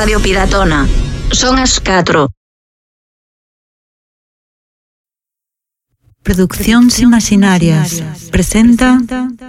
Radio Piratona. Son as 4. Produccións Imaginarias presenta